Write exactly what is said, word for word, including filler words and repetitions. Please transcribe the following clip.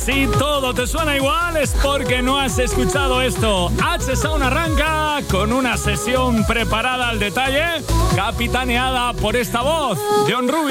Si todo te suena igual es porque no has escuchado esto. H-Sound arranca con una sesión preparada al detalle, capitaneada por esta voz, John Rubio.